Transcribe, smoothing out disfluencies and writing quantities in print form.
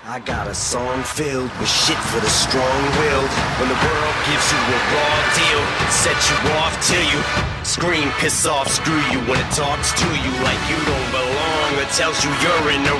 I got a song filled with shit for the strong-willed. When the world gives you a raw deal, it sets you off till you scream, piss off, screw you. When it talks to you like you don't belong, it tells you you're in the